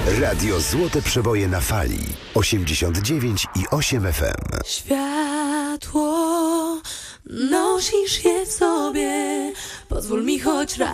Radio Złote Przeboje na fali 89,8 FM. Światło, nosisz je w sobie. Pozwól mi choć raz